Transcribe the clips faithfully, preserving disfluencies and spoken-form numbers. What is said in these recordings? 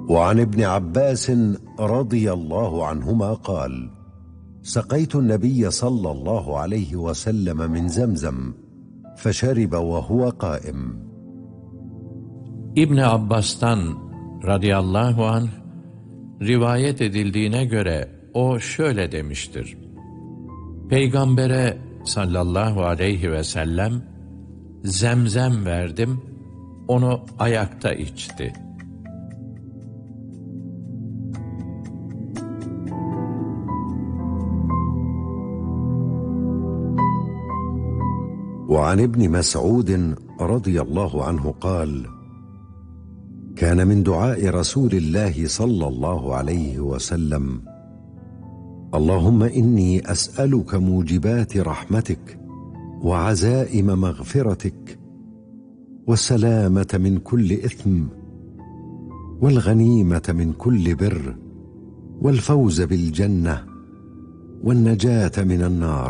وعن ابن عباس رضي الله عنهما قال: سقيت النبي صلى الله عليه وسلم من زمزم فشرب وهو قائم. İbn Abbas'tan radıyallahu anh rivayet edildiğine göre o şöyle demiştir: Peygambere sallallahu aleyhi ve sellem zemzem verdim, onu ayakta içti. وعن ابن مسعود رضي الله عنه قال: كان من دعاء رسول الله صلى الله عليه وسلم: اللهم إني أسألك موجبات رحمتك وعزائم مغفرتك والسلامة من كل إثم والغنيمة من كل بر والفوز بالجنة والنجاة من النار.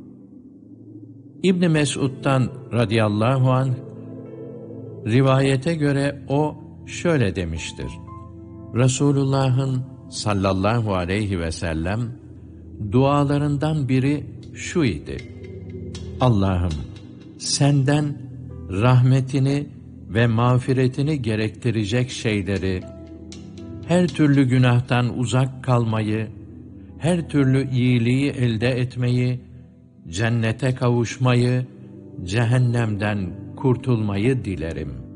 İbn Mes'ud'dan radıyallahu anh rivayete göre o şöyle demiştir: Resulullah'ın sallallahu aleyhi ve sellem dualarından biri şu idi: Allah'ım, senden rahmetini ve mağfiretini gerektirecek şeyleri, her türlü günahtan uzak kalmayı, her türlü iyiliği elde etmeyi, cennete kavuşmayı, cehennemden kurtulmayı dilerim.